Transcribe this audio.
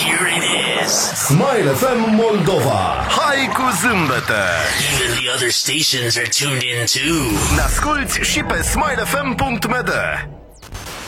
Here it is. Smile FM Moldova. Hai cu zâmbete! Even the other stations are tuned in too. Ne asculti și pe smilefm.md.